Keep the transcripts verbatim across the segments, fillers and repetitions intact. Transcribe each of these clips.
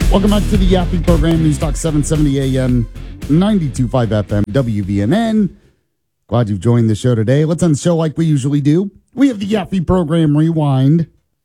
Welcome back to the Yaffe program, News Talk seven seventy A M, ninety-two point five F M, W V N N. Glad you've joined the show today. Let's end the show like we usually do. We have the Yaffe program rewind.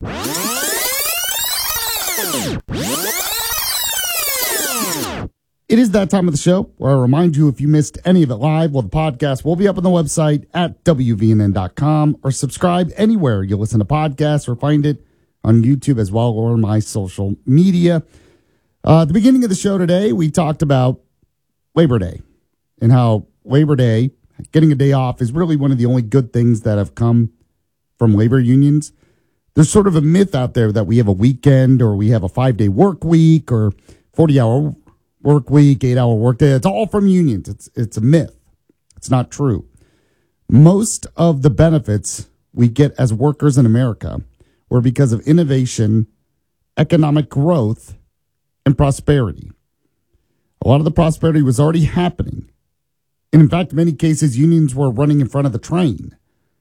It is that time of the show where I remind you if you missed any of it live, well, the podcast will be up on the website at W V N N dot com or subscribe anywhere you listen to podcasts or find it on YouTube as well or my social media. Uh, at the beginning of the show today, we talked about Labor Day and how Labor Day, getting a day off, is really one of the only good things that have come from labor unions. There's sort of a myth out there that we have a weekend or we have a five-day work week or forty-hour work week, eight-hour work day. It's all from unions. It's, it's a myth. It's not true. Most of the benefits we get as workers in America were because of innovation, economic growth, and prosperity. A lot of the prosperity was already happening. And in fact, in many cases, unions were running in front of the train.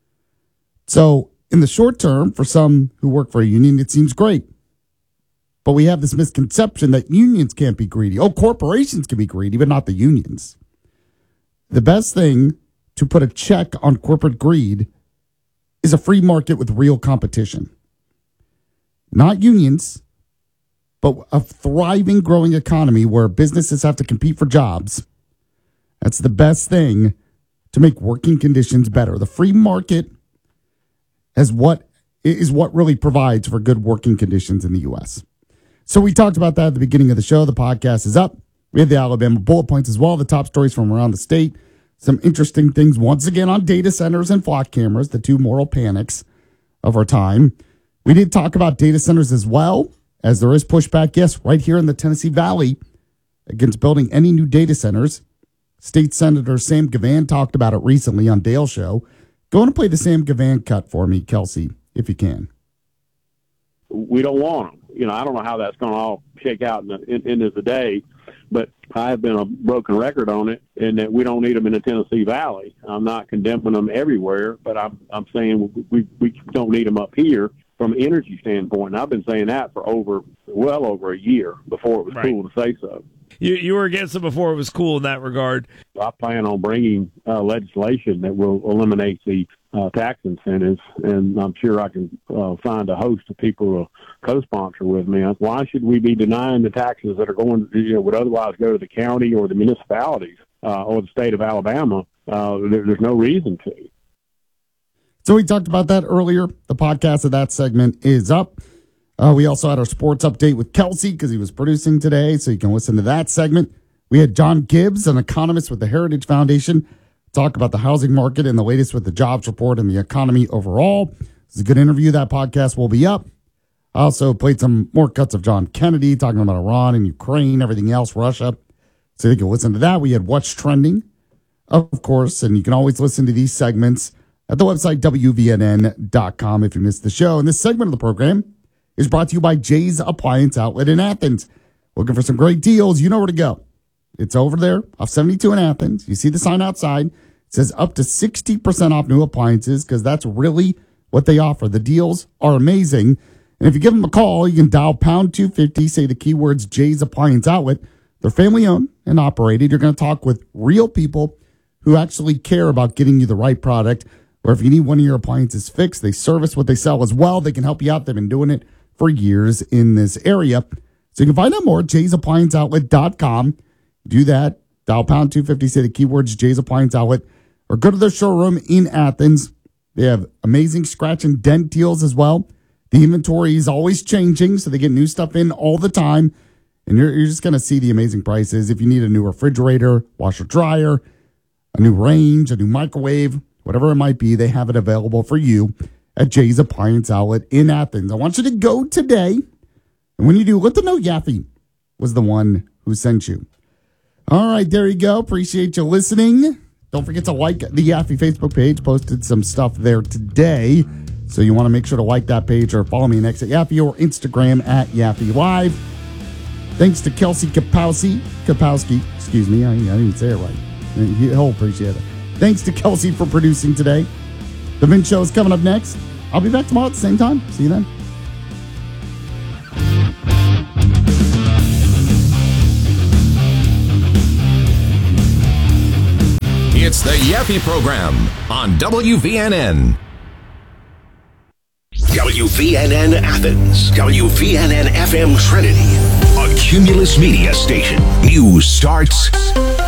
So in the short term, for some who work for a union, it seems great. But we have this misconception that unions can't be greedy. Oh, corporations can be greedy, but not the unions. The best thing to put a check on corporate greed is a free market with real competition. Not unions, but a thriving, growing economy where businesses have to compete for jobs. That's the best thing to make working conditions better. The free market is what is what really provides for good working conditions in the U S. So we talked about that at the beginning of the show. The podcast is up. We have the Alabama bullet points as well, the top stories from around the state. Some interesting things once again on data centers and flock cameras, the two moral panics of our time. We did talk about data centers as well, as there is pushback, yes, right here in the Tennessee Valley against building any new data centers. State Senator Sam Gavan talked about it recently on Dale's show. Go on and play the Sam Gavan cut for me, Kelsey, if you can. We don't want them. You know, I don't know how that's going to all shake out in the in, into the day, but I have been a broken record on it, and that we don't need them in the Tennessee Valley. I'm not condemning them everywhere, but I'm I'm saying we we don't need them up here from an energy standpoint. And I've been saying that for over well over a year before it was right. Cool to say so. You you were against it before it was cool in that regard. I plan on bringing uh, legislation that will eliminate the uh, tax incentives, and I'm sure I can uh, find a host of people to co-sponsor with me. Why should we be denying the taxes that are going, you know, would otherwise go to the county or the municipalities uh, or the state of Alabama? Uh, there, there's no reason to. So we talked about that earlier. The podcast of that segment is up. Uh, we also had our sports update with Kelsey because he was producing today, so you can listen to that segment. We had John Gibbs, an economist with the Heritage Foundation, talk about the housing market and the latest with the jobs report and the economy overall. It's a good interview. That podcast will be up. I also played some more cuts of John Kennedy talking about Iran and Ukraine, everything else, Russia. So you can listen to that. We had What's Trending, of course, and you can always listen to these segments at the website W V N N dot com if you missed the show. And this segment of the program is brought to you by Jay's Appliance Outlet in Athens. Looking for some great deals? You know where to go. It's over there off seventy-two in Athens. You see the sign outside. It says up to sixty percent off new appliances because that's really what they offer. The deals are amazing. And if you give them a call, you can dial pound two fifty, say the keywords Jay's Appliance Outlet. They're family owned and operated. You're going to talk with real people who actually care about getting you the right product. Or if you need one of your appliances fixed, they service what they sell as well. They can help you out. They've been doing it for years in this area. So you can find out more at jays appliance outlet dot com. Do that. Dial pound two fifty, say the keywords Jay's Appliance Outlet, or go to their showroom in Athens. They have amazing scratch and dent deals as well. The inventory is always changing, so they get new stuff in all the time. And you're, you're just going to see the amazing prices. If you need a new refrigerator, washer dryer, a new range, a new microwave, whatever it might be, they have it available for you at Jay's Appliance Outlet in Athens. I want you to go today. And when you do, let them know Yaffe was the one who sent you. All right, there you go. Appreciate you listening. Don't forget to like the Yaffe Facebook page. Posted some stuff there today. So you want to make sure to like that page or follow me next at Yaffe or Instagram at Yaffe Live. Thanks to Kelsey Kapowski. Kapowski, excuse me. I, I didn't even say it right. He'll appreciate it. Thanks to Kelsey for producing today. The Vin Show is coming up next. I'll be back tomorrow at the same time. See you then. It's the Yaffe Program on W V N N. W V N N Athens, W V N N F M Trinity, a Cumulus Media station. News starts